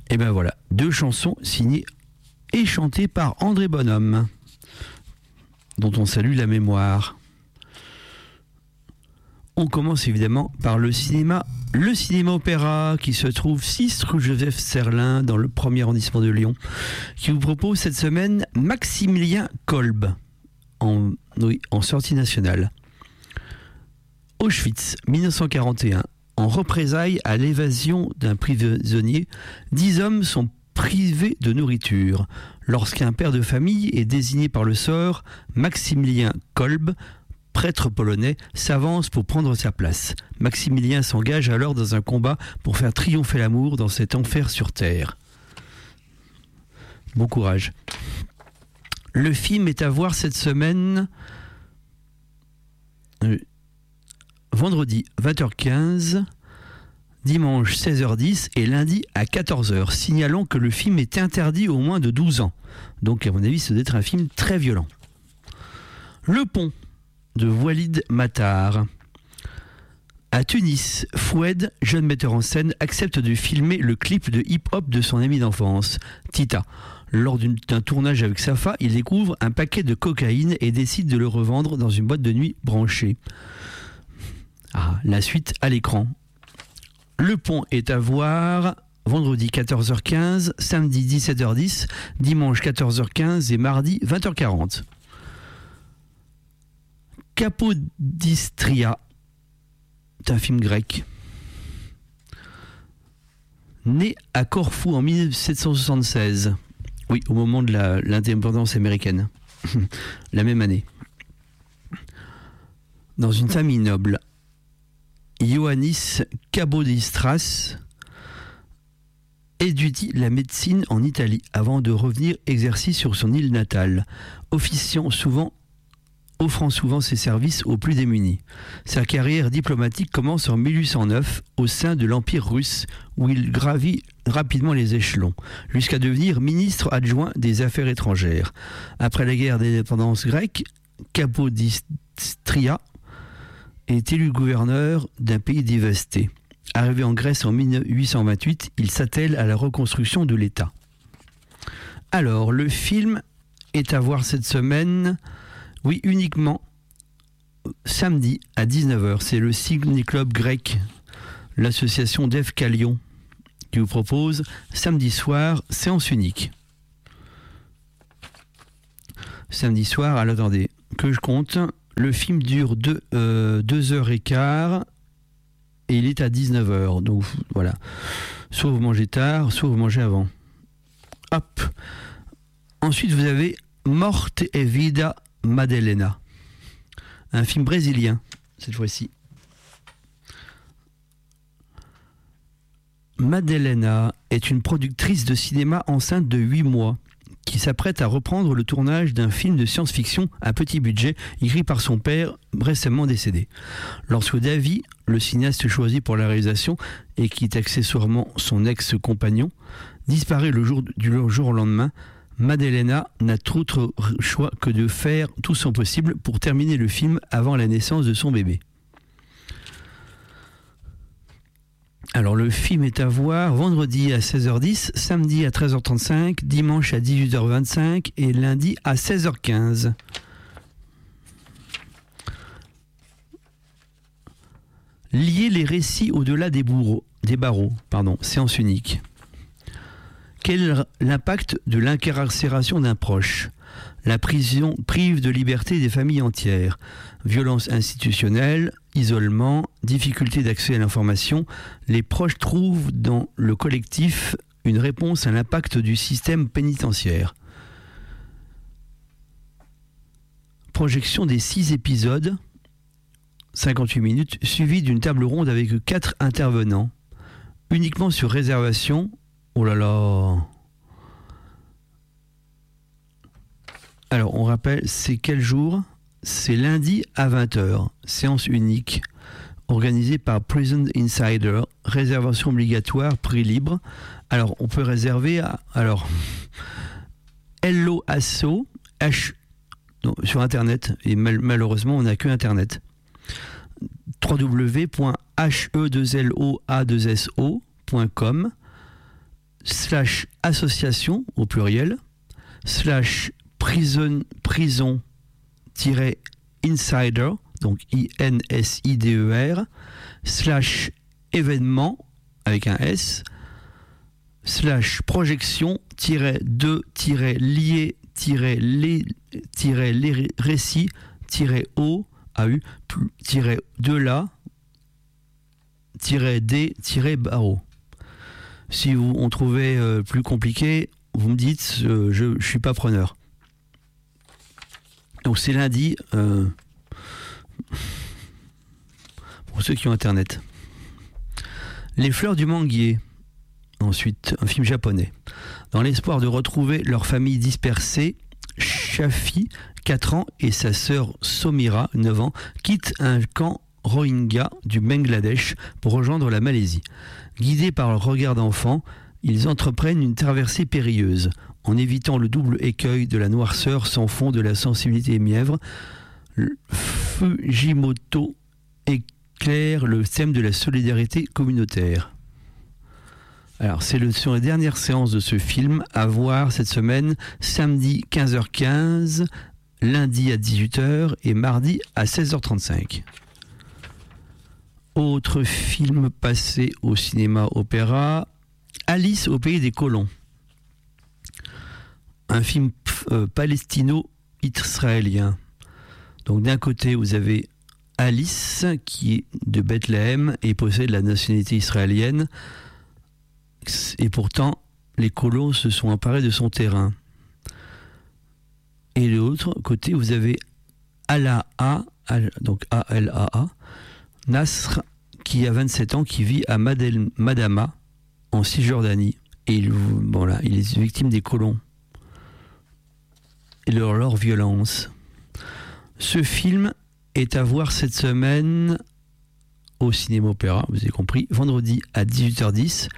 Et ben voilà, 2 chansons signées et chantées par André Bonhomme, dont on salue la mémoire. On commence évidemment par le cinéma opéra qui se trouve 6 rue Joseph Serlin dans le 1er arrondissement de Lyon, qui vous propose cette semaine Maximilien Kolb en sortie nationale. Auschwitz 1941. En représailles à l'évasion d'un prisonnier, 10 hommes sont privés de nourriture. Lorsqu'un père de famille est désigné par le sort, Maximilien Kolb, prêtre polonais, s'avance pour prendre sa place. Maximilien s'engage alors dans un combat pour faire triompher l'amour dans cet enfer sur terre. Bon courage. Le film est à voir cette semaine, vendredi 20h15, dimanche 16h10 et lundi à 14h. Signalons que le film est interdit aux moins de 12 ans. Donc à mon avis, ça doit être un film très violent. Le Pont de Walid Matar. À Tunis, Foued, jeune metteur en scène, accepte de filmer le clip de hip-hop de son ami d'enfance, Tita. Lors d'un tournage avec Safa, il découvre un paquet de cocaïne et décide de le revendre dans une boîte de nuit branchée. La suite à l'écran. Le Pont est à voir vendredi 14h15, samedi 17h10, dimanche 14h15 et mardi 20h40. Capodistria, c'est un film grec. Né à Corfou en 1776, oui, au moment de l'indépendance américaine, la même année. Dans une famille noble, Ioannis Capodistras étudie la médecine en Italie avant de revenir exercer sur son île natale, offrant souvent ses services aux plus démunis. Sa carrière diplomatique commence en 1809 au sein de l'Empire russe où il gravit rapidement les échelons, jusqu'à devenir ministre adjoint des Affaires étrangères. Après la guerre d'indépendance grecque, Capodistria est élu gouverneur d'un pays dévasté. Arrivé en Grèce en 1828, il s'attelle à la reconstruction de l'État. Alors, le film est à voir cette semaine, oui, uniquement samedi à 19h. C'est le Ciné Club grec, l'association d'Efka Lyon, qui vous propose samedi soir, séance unique. Samedi soir, alors attendez, que je compte. Le film dure 2h15 et il est à 19h. Donc voilà. Soit vous mangez tard, soit vous mangez avant. Hop. Ensuite, vous avez Morte e Vida Madalena. Un film brésilien, cette fois-ci. Madalena est une productrice de cinéma enceinte de 8 mois. Qui s'apprête à reprendre le tournage d'un film de science-fiction à petit budget, écrit par son père, récemment décédé. Lorsque Davy, le cinéaste choisi pour la réalisation, et qui est accessoirement son ex-compagnon, disparaît du jour au lendemain, Madalena n'a d'autre choix que de faire tout son possible pour terminer le film avant la naissance de son bébé. Alors le film est à voir vendredi à 16h10, samedi à 13h35, dimanche à 18h25 et lundi à 16h15. Lier les récits au-delà des barreaux, séance unique. Quel est l'impact de l'incarcération d'un proche ? La prison prive de liberté des familles entières. Violence institutionnelle, isolement, difficulté d'accès à l'information. Les proches trouvent dans le collectif une réponse à l'impact du système pénitentiaire. Projection des 6 épisodes, 58 minutes, suivi d'une table ronde avec 4 intervenants. Uniquement sur réservation. Oh là là. Alors, on rappelle, c'est quel jour ? C'est lundi à 20h. Séance unique, organisée par Prison Insider. Réservation obligatoire, prix libre. Alors, on peut réserver Hello Asso, sur Internet. Et malheureusement, on n'a que Internet. www.he2loa2so.com / association au pluriel / prison-insider, donc INSIDER / événement avec un S / projection-de-lié-les récits-au AU de là -d-barreau. Si on trouvait plus compliqué, vous me dites, je suis pas preneur. Donc c'est lundi, pour ceux qui ont internet. Les fleurs du manguier. Ensuite, un film japonais. Dans l'espoir de retrouver leur famille dispersée, Shafi, 4 ans, et sa sœur Somira, 9 ans, quittent un camp Rohingya du Bangladesh pour rejoindre la Malaisie. Guidés par leur regard d'enfant, ils entreprennent une traversée périlleuse. En évitant le double écueil de la noirceur sans fond de la sensibilité mièvre, Fujimoto éclaire le thème de la solidarité communautaire. Alors, sur les dernières séances de ce film à voir cette semaine, samedi 15h15, lundi à 18h et mardi à 16h35. Autre film passé au cinéma opéra, Alice au pays des colons. Un film palestino-israélien. Donc d'un côté, vous avez Alice qui est de Bethléem et possède la nationalité israélienne. Et pourtant, les colons se sont emparés de son terrain. Et de l'autre côté, vous avez Alaa, donc A-L-A-A, Nasr, qui a 27 ans, qui vit à Madama, en Cisjordanie. Et il est victime des colons et de leur violence. Ce film est à voir cette semaine au cinéma opéra, vous avez compris, vendredi à 18h10,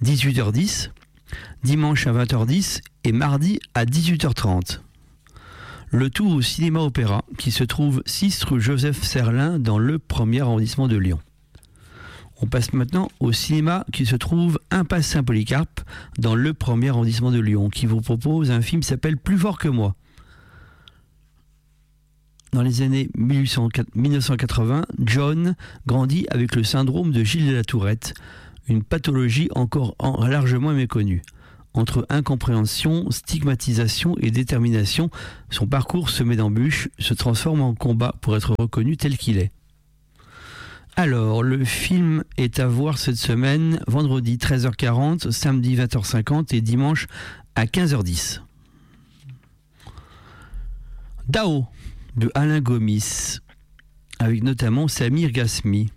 dimanche à 20h10 et mardi à 18h30. Le tout au cinéma opéra qui se trouve 6 rue Joseph Serlin dans le 1er arrondissement de Lyon. On passe maintenant au cinéma qui se trouve impasse Saint-Polycarpe dans le 1er arrondissement de Lyon, qui vous propose un film qui s'appelle Plus fort que moi. Dans les années 1980, John grandit avec le syndrome de Gilles de la Tourette, une pathologie encore largement méconnue. Entre incompréhension, stigmatisation et détermination, son parcours semé d'embûches se transforme en combat pour être reconnu tel qu'il est. Alors, le film est à voir cette semaine, vendredi 13h40, samedi 20h50 et dimanche à 15h10. Dao de Alain Gomis, avec notamment Samir Ghesmi.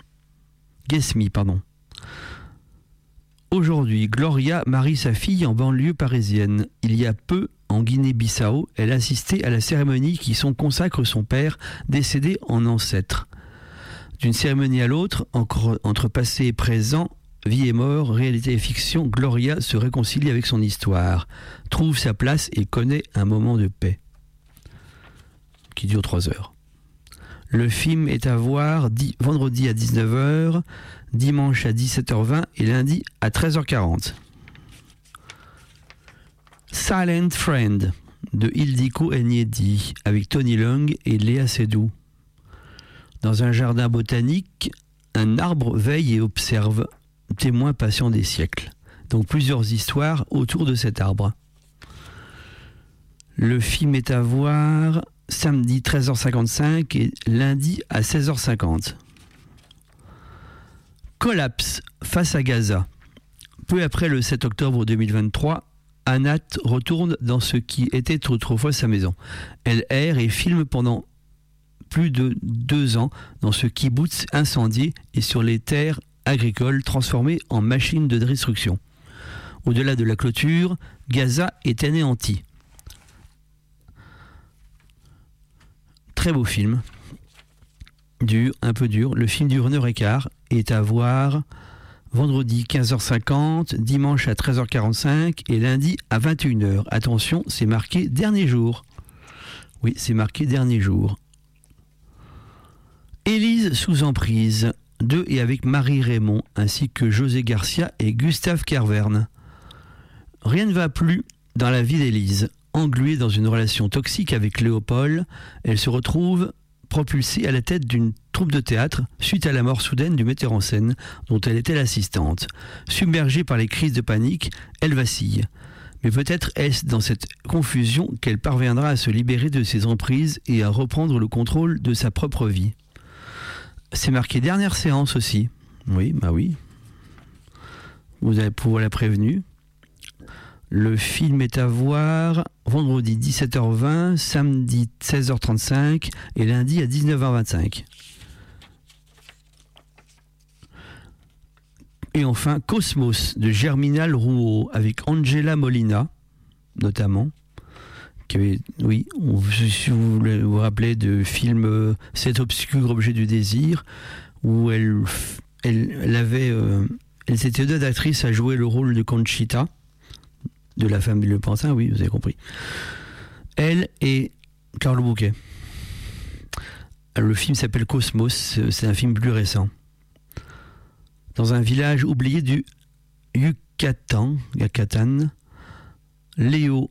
Aujourd'hui, Gloria marie sa fille en banlieue parisienne. Il y a peu, en Guinée-Bissau, elle assistait à la cérémonie qui consacre son père, décédé en ancêtre. D'une cérémonie à l'autre, entre passé et présent, vie et mort, réalité et fiction, Gloria se réconcilie avec son histoire, trouve sa place et connaît un moment de paix qui dure 3 heures. Le film est à voir vendredi à 19h, dimanche à 17h20 et lundi à 13h40. Silent Friend de Ildiko Enyedi avec Tony Leung et Léa Seydoux. Dans un jardin botanique, un arbre veille et observe, témoin patient des siècles. Donc plusieurs histoires autour de cet arbre. Le film est à voir samedi 13h55 et lundi à 16h50. Collapse face à Gaza. Peu après le 7 octobre 2023, Anat retourne dans ce qui était autrefois sa maison. Elle erre et filme pendant plus de 2 ans dans ce kibboutz incendié et sur les terres agricoles transformées en machines de destruction. Au-delà de la clôture, Gaza est anéanti. Très beau film, un peu dur. Le film dure 1h15, est à voir vendredi 15h50, dimanche à 13h45 et lundi à 21h. Attention, c'est marqué dernier jour. Oui, c'est marqué dernier jour. Élise sous emprise, de et avec Marie Raymond, ainsi que José Garcia et Gustave Carverne. Rien ne va plus dans la vie d'Élise. Engluée dans une relation toxique avec Léopold, elle se retrouve propulsée à la tête d'une troupe de théâtre suite à la mort soudaine du metteur en scène dont elle était l'assistante. Submergée par les crises de panique, elle vacille. Mais peut-être est-ce dans cette confusion qu'elle parviendra à se libérer de ses emprises et à reprendre le contrôle de sa propre vie. C'est marqué dernière séance aussi. Oui, bah oui. Vous allez pouvoir la prévenue. Le film est à voir vendredi 17h20, samedi 16h35 et lundi à 19h25. Et enfin, Cosmos de Germinal Rouault avec Angela Molina, notamment. Qui avait, oui, si vous vous rappelez de film Cet obscur objet du désir, où elle était deux actrices à jouer le rôle de Conchita, de la femme du pantin, oui, vous avez compris. Elle et Carlo Bouquet. Le film s'appelle Cosmos, c'est un film plus récent. Dans un village oublié du Yucatan, Léon,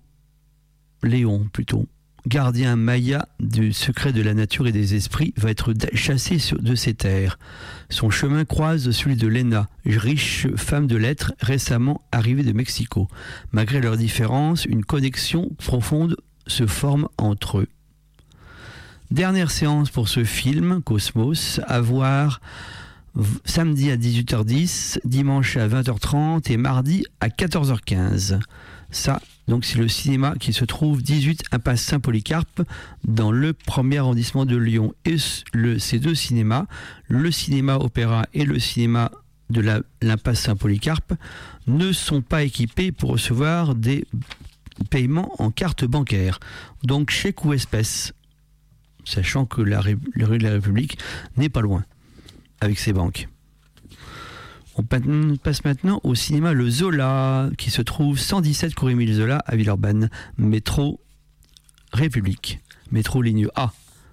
gardien maya du secret de la nature et des esprits, va être chassé de ses terres. Son chemin croise celui de Lena, riche femme de lettres récemment arrivée de Mexico. Malgré leurs différences, une connexion profonde se forme entre eux. Dernière séance pour ce film, Cosmos, à voir samedi à 18h10, dimanche à 20h30 et mardi à 14h15. Ça, donc c'est le cinéma qui se trouve 18 impasse Saint-Polycarpe dans le 1er arrondissement de Lyon. Et ces deux cinémas, le cinéma Opéra et le cinéma de l'impasse Saint-Polycarpe, ne sont pas équipés pour recevoir des paiements en carte bancaire, donc chèque ou espèce, sachant que la rue de la République n'est pas loin avec ses banques. On passe maintenant au cinéma Le Zola, qui se trouve 117 cours Émile Zola à Villeurbanne, métro République, métro ligne A,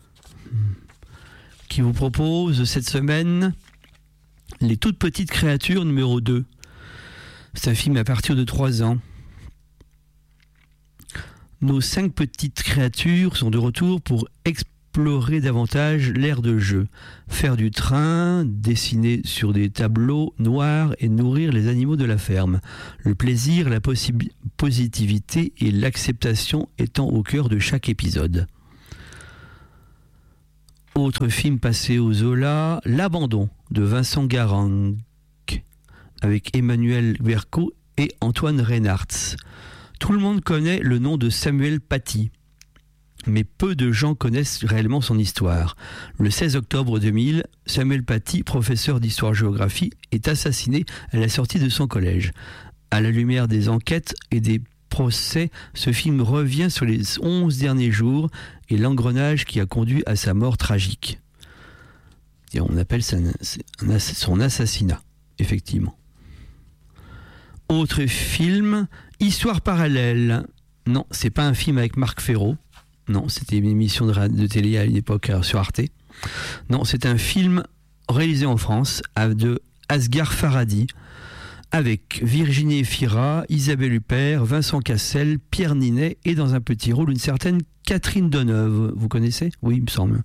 qui vous propose cette semaine Les toutes petites créatures numéro 2. C'est un film à partir de 3 ans. Nos 5 petites créatures sont de retour pour explorer davantage l'aire de jeu, faire du train, dessiner sur des tableaux noirs et nourrir les animaux de la ferme. Le plaisir, la positivité et l'acceptation étant au cœur de chaque épisode. Autre film passé au Zola, L'Abandon de Vincent Garang avec Emmanuel Berco et Antoine Reinhardt. Tout le monde connaît le nom de Samuel Paty, mais peu de gens connaissent réellement son histoire. Le 16 octobre 2000, Samuel Paty, professeur d'histoire-géographie, est assassiné à la sortie de son collège. À la lumière des enquêtes et des procès, ce film revient sur les 11 derniers jours et l'engrenage qui a conduit à sa mort tragique. Et on appelle ça son assassinat, effectivement. Autre film, Histoire parallèle. Non, c'est pas un film avec Marc Ferraud. Non, c'était une émission de télé à l'époque sur Arte. Non, c'est un film réalisé en France de Asghar Farhadi avec Virginie Efira, Isabelle Huppert, Vincent Cassel, Pierre Ninet et dans un petit rôle une certaine Catherine Deneuve. Vous connaissez ? Oui, il me semble.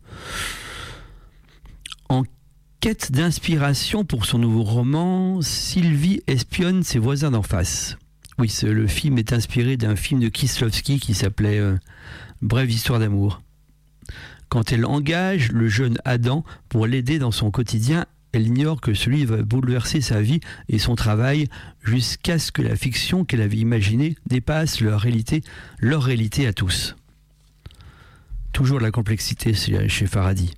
En quête d'inspiration pour son nouveau roman, Sylvie espionne ses voisins d'en face. Oui, le film est inspiré d'un film de Kieslowski qui s'appelait Brève histoire d'amour. Quand elle engage le jeune Adam pour l'aider dans son quotidien, elle ignore que celui va bouleverser sa vie et son travail jusqu'à ce que la fiction qu'elle avait imaginée dépasse leur réalité à tous. Toujours la complexité chez Farhadi.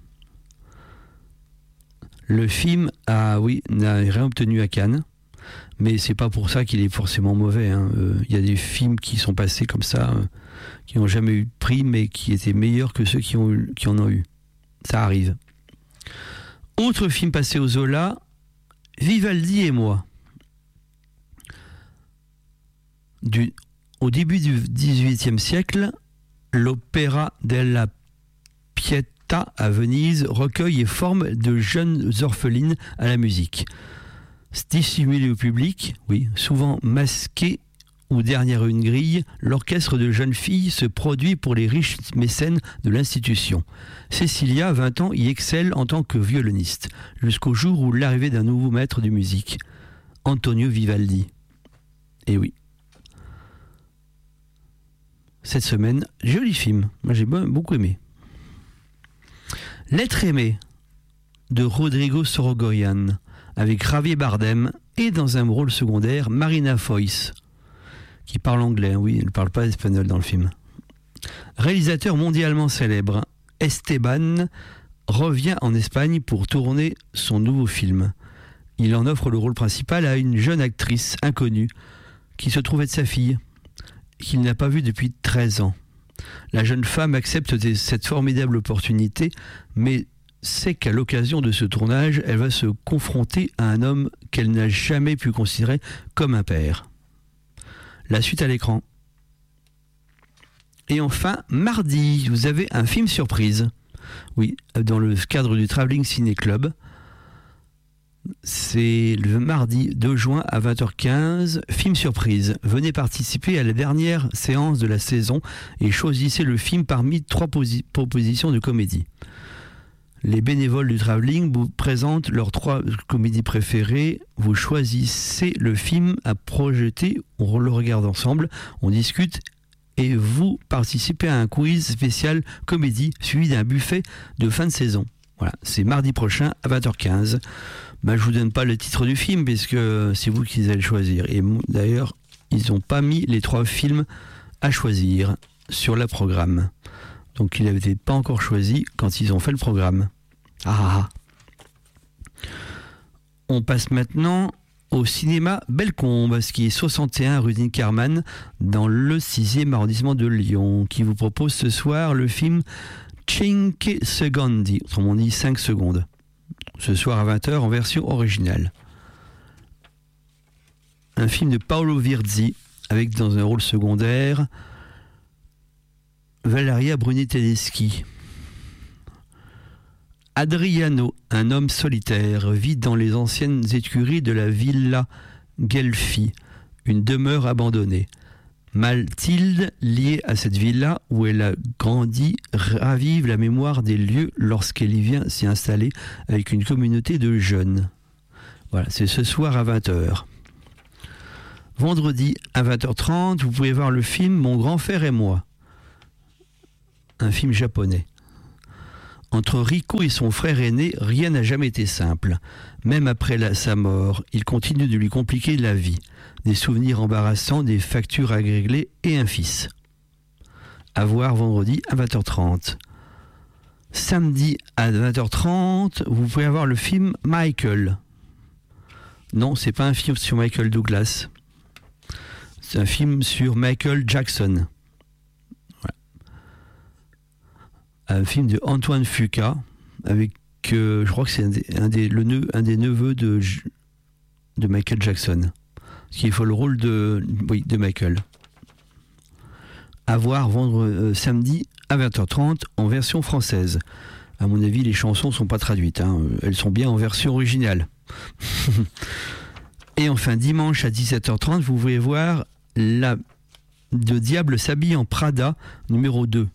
Le film n'a rien obtenu à Cannes, mais c'est pas pour ça qu'il est forcément mauvais. Y a des films qui sont passés comme ça, qui n'ont jamais eu de prix, mais qui étaient meilleurs que ceux qui en ont eu. Ça arrive. Autre film passé au Zola, Vivaldi et moi. Au début du XVIIIe siècle, l'Opéra della Pietà à Venise recueille et forme de jeunes orphelines à la musique. Dissimulées au public, oui, souvent masquées ou derrière une grille, l'orchestre de jeunes filles se produit pour les riches mécènes de l'institution. Cecilia, 20 ans, y excelle en tant que violoniste, jusqu'au jour où l'arrivée d'un nouveau maître de musique, Antonio Vivaldi. Et oui. Cette semaine, joli film, moi j'ai beaucoup aimé. L'être aimé de Rodrigo Sorogoyen, avec Javier Bardem et dans un rôle secondaire, Marina Foïs, qui parle anglais, oui, elle ne parle pas espagnol dans le film. Réalisateur mondialement célèbre, Esteban revient en Espagne pour tourner son nouveau film. Il en offre le rôle principal à une jeune actrice inconnue qui se trouve être sa fille, qu'il n'a pas vue depuis 13 ans. La jeune femme accepte cette formidable opportunité, mais sait qu'à l'occasion de ce tournage, elle va se confronter à un homme qu'elle n'a jamais pu considérer comme un père. La suite à l'écran. Et enfin, mardi, vous avez un film surprise. Oui, dans le cadre du Travelling Ciné Club. C'est le mardi 2 juin à 20h15, film surprise. Venez participer à la dernière séance de la saison et choisissez le film parmi 3 propositions de comédie. Les bénévoles du Travelling vous présentent leurs 3 comédies préférées. Vous choisissez le film à projeter, on le regarde ensemble, on discute et vous participez à un quiz spécial comédie suivi d'un buffet de fin de saison. Voilà, c'est mardi prochain à 20h15. Je vous donne pas le titre du film parce que c'est vous qui allez le choisir. Et d'ailleurs, ils n'ont pas mis les 3 films à choisir sur le programme. Donc il n'avait pas encore choisi quand ils ont fait le programme. On passe maintenant au cinéma Bellecombe, ce qui est 61 rue d'Inkermann, dans le 6e arrondissement de Lyon, qui vous propose ce soir le film Cinque Secondi, autrement dit 5 secondes. Ce soir à 20h en version originale. Un film de Paolo Virzi, avec dans un rôle secondaire Valeria Bruni-Tedeschi. Adriano, un homme solitaire, vit dans les anciennes écuries de la Villa Gelfi, une demeure abandonnée. Mathilde, liée à cette villa où elle a grandi, ravive la mémoire des lieux lorsqu'elle y vient s'y installer avec une communauté de jeunes. Voilà, c'est ce soir à 20h. Vendredi à 20h30, vous pouvez voir le film Mon grand frère et moi. Un film japonais. Entre Rico et son frère aîné, rien n'a jamais été simple. Même après sa mort, il continue de lui compliquer la vie. Des souvenirs embarrassants, des factures à régler et un fils. À voir vendredi à 20h30. Samedi à 20h30, vous pouvez avoir le film Michael. Non, c'est pas un film sur Michael Douglas. C'est un film sur Michael Jackson. Un film de Antoine Fuqua avec je crois que c'est un des neveux de Michael Jackson qui fait le rôle de Michael. À voir samedi à 20h30 en version française. À mon avis, les chansons sont pas traduites, elles sont bien en version originale. Et enfin dimanche à 17h30, vous pouvez voir De Diable s'habille en Prada numéro 2.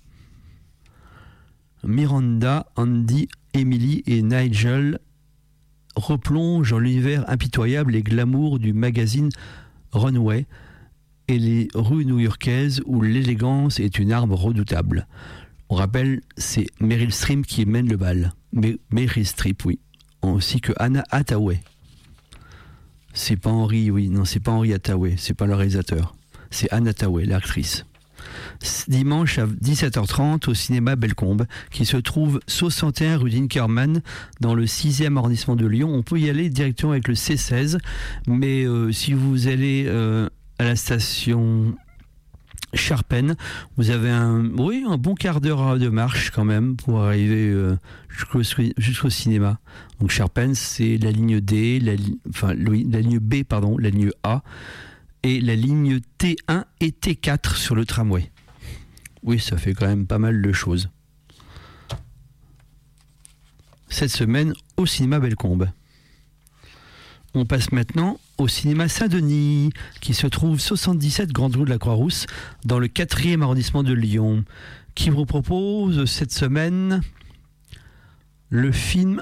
Miranda, Andy, Emily et Nigel replongent dans l'univers impitoyable et glamour du magazine Runway et les rues new-yorkaises où l'élégance est une arme redoutable. On rappelle, c'est Meryl Streep qui mène le bal. Meryl Streep, oui. Ainsi que Anna Hathaway. C'est pas Henry Hathaway, c'est pas le réalisateur. C'est Anna Hathaway, l'actrice. Dimanche à 17h30 au cinéma Bellecombe, qui se trouve 61 rue d'Inkermann dans le 6e arrondissement de Lyon. On peut y aller directement avec le C16, mais si vous allez à la station Charpennes, vous avez un bon quart d'heure de marche quand même pour arriver jusqu'au cinéma. Donc Charpennes, c'est la ligne D, la ligne B, la ligne A, et la ligne T1 et T4 sur le tramway. Oui, ça fait quand même pas mal de choses. Cette semaine, au cinéma Bellecombe. On passe maintenant au cinéma Saint-Denis, qui se trouve 77 Grande Rue de la Croix-Rousse, dans le 4e arrondissement de Lyon, qui vous propose cette semaine le film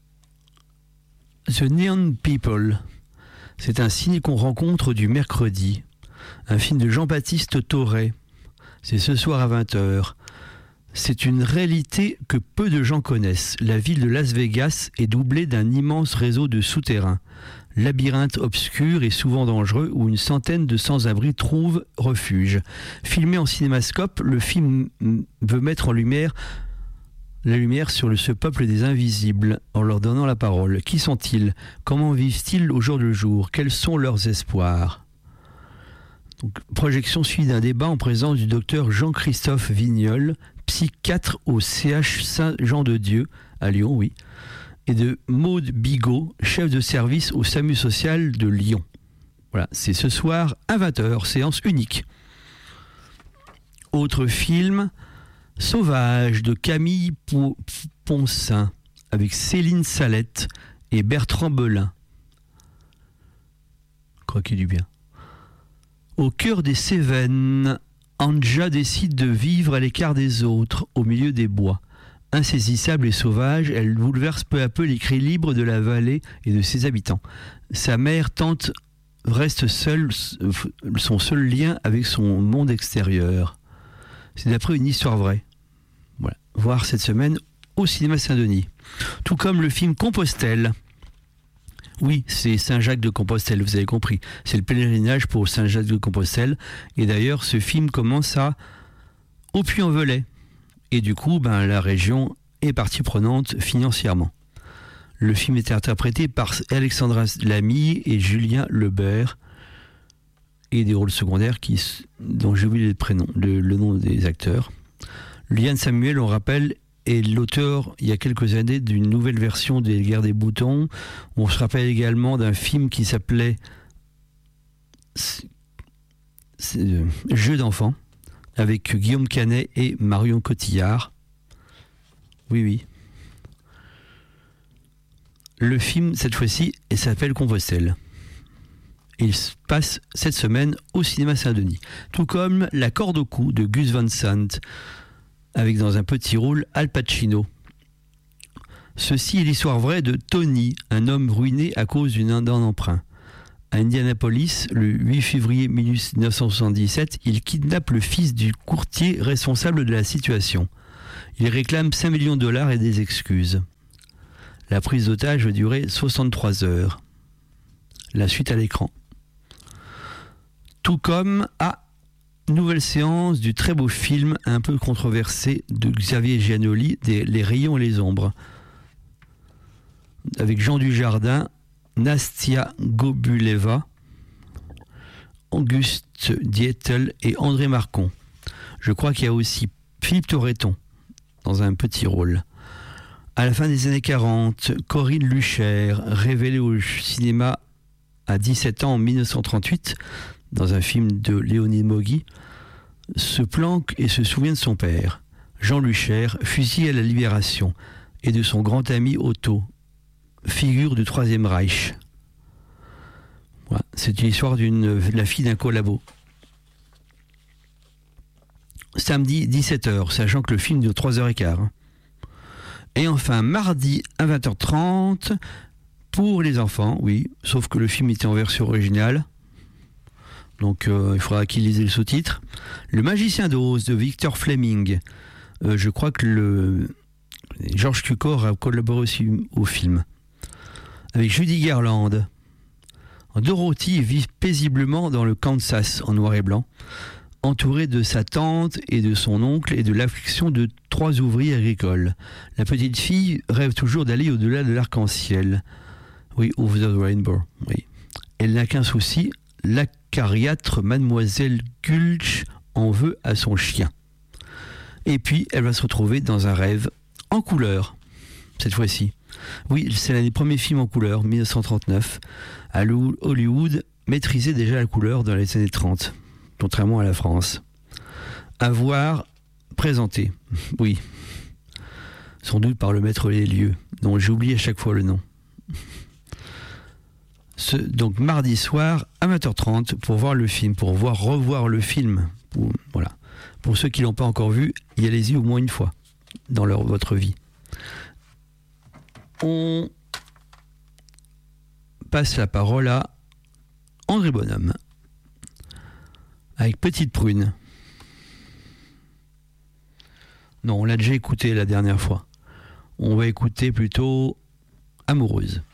The Neon People. C'est un ciné qu'on rencontre du mercredi. Un film de Jean-Baptiste Thoré. C'est ce soir à 20h. C'est une réalité que peu de gens connaissent. La ville de Las Vegas est doublée d'un immense réseau de souterrains. Labyrinthe obscur et souvent dangereux où une centaine de sans-abri trouvent refuge. Filmé en cinémascope, le film veut mettre en lumière la lumière sur ce peuple des invisibles en leur donnant la parole. Qui sont-ils ? Comment vivent-ils au jour le jour ? Quels sont leurs espoirs ? Donc, projection suivie d'un débat en présence du docteur Jean-Christophe Vignol, psychiatre au CH Saint-Jean-de-Dieu à Lyon, oui, et de Maude Bigot, chef de service au SAMU social de Lyon. Voilà, c'est ce soir à 20h, séance unique. Autre film, Sauvage de Camille Poncin, avec Céline Salette et Bertrand Belin. Croquez du bien. Au cœur des Cévennes, Anja décide de vivre à l'écart des autres, au milieu des bois. Insaisissable et sauvage, elle bouleverse peu à peu l'équilibre de la vallée et de ses habitants. Sa mère tante reste seule, son seul lien avec son monde extérieur. C'est d'après une histoire vraie. Voilà. Voir cette semaine au cinéma Saint-Denis. Tout comme le film Compostelle. Oui, c'est Saint-Jacques de Compostelle, vous avez compris. C'est le pèlerinage pour Saint-Jacques de Compostelle. Et d'ailleurs, ce film commence au Puy-en-Velay. Et du coup, la région est partie prenante financièrement. Le film est interprété par Alexandra Lamy et Julien Lebert. Et des rôles secondaires dont j'ai oublié le nom des acteurs. Liane Samuel, on rappelle, est l'auteur, il y a quelques années, d'une nouvelle version des Guerres des Boutons. On se rappelle également d'un film qui s'appelait Jeux d'enfants, avec Guillaume Canet et Marion Cotillard. Oui. Le film, cette fois-ci, s'appelle Compostelle. Il se passe cette semaine au cinéma Saint-Denis. Tout comme La corde au cou de Gus Van Sant, avec dans un petit rôle Al Pacino. Ceci est l'histoire vraie de Tony, un homme ruiné à cause d'un emprunt. À Indianapolis, le 8 février 1977, il kidnappe le fils du courtier responsable de la situation. Il réclame 5 millions de dollars et des excuses. La prise d'otage va durer 63 heures. La suite à l'écran. Tout comme nouvelle séance du très beau film un peu controversé de Xavier Giannoli, Les rayons et les ombres, avec Jean Dujardin, Nastia Gobuleva, Auguste Dietl et André Marcon. Je crois qu'il y a aussi Philippe Torreton dans un petit rôle. À la fin des années 40, Corinne Lucher, révélée au cinéma à 17 ans en 1938, dans un film de Léonide Mogui, se planque et se souvient de son père, Jean Lucher, fusillé à la Libération, et de son grand ami Otto, figure du Troisième Reich. Voilà. C'est l'histoire de la fille d'un collabo. Samedi 17h, sachant que le film dure 3h15. Et enfin, mardi à 20h30, pour les enfants, oui, sauf que le film était en version originale. Donc il faudra qu'ils lisent le sous-titre. Le Magicien d'Oz de Victor Fleming. Je crois que Georges Cukor a collaboré aussi au film. Avec Judy Garland. Dorothy vit paisiblement dans le Kansas en noir et blanc, entourée de sa tante et de son oncle et de l'affliction de 3 ouvriers agricoles. La petite fille rêve toujours d'aller au-delà de l'arc-en-ciel. Oui, over the rainbow. Oui. Elle n'a qu'un souci, l'acariâtre mademoiselle Gulch en veut à son chien. Et puis, elle va se retrouver dans un rêve en couleur, cette fois-ci. Oui, c'est l'un des premiers films en couleur, 1939. À Hollywood, maîtrisait déjà la couleur dans les années 30, contrairement à la France. À voir, présenté, oui. Sans doute par le maître des lieux, dont j'oublie à chaque fois le nom. Donc mardi soir à 20h30 pour voir le film, revoir le film. Voilà. Pour ceux qui l'ont pas encore vu, y allez-y au moins une fois dans votre vie. On passe la parole à André Bonhomme avec Petite Prune. Non, on l'a déjà écouté la dernière fois. On va écouter plutôt Amoureuse.